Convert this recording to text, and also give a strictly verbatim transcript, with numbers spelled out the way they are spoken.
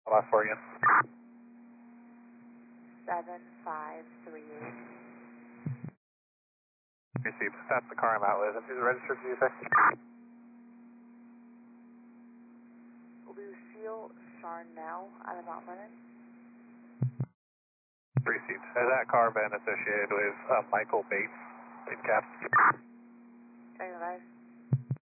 Last four again. seven five three eight. Received. That's the car I'm out with. Who's registered, did you say? Lucille Charnel out of Mount Vernon. Received. Has that car been associated with uh, Michael Bates in Cap? Check the lights.